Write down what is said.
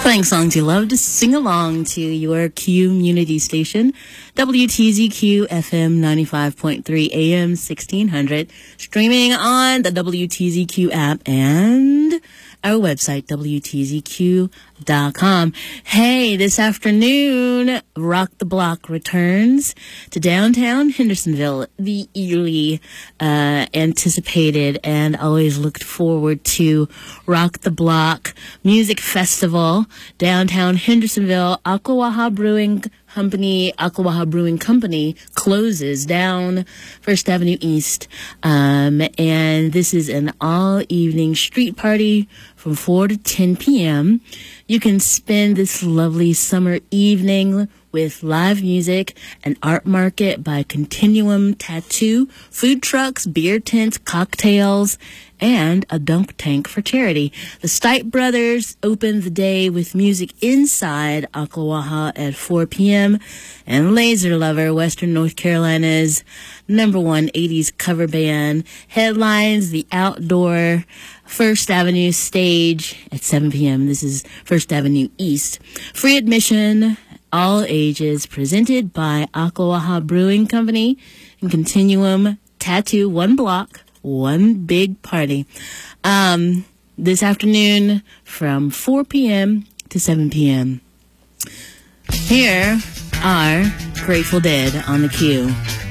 Playing songs you love to sing along to your community station, WTZQ FM 95.3 AM 1600, streaming on the WTZQ app and our website, WTZQ.com. Hey, this afternoon, Rock the Block returns to downtown Hendersonville, the eagerly anticipated and always looked forward to Rock the Block Music Festival, downtown Hendersonville. Akawaha Brewing Company closes down First Avenue East, and this is an all-evening street party from 4 to 10 p.m. You can spend this lovely summer evening with live music, an art market by Continuum Tattoo, food trucks, beer tents, cocktails, and a dunk tank for charity. The Stipe Brothers open the day with music inside Akawaha at 4 p.m. And Laser Lover, Western North Carolina's #1 80s cover band, headlines the outdoor First Avenue stage at 7 p.m. This is First Avenue East. Free admission, all ages, presented by Akawaha Brewing Company and Continuum Tattoo. One block, one big party. This afternoon from 4 p.m. to 7 p.m. Here are Grateful Dead on the queue.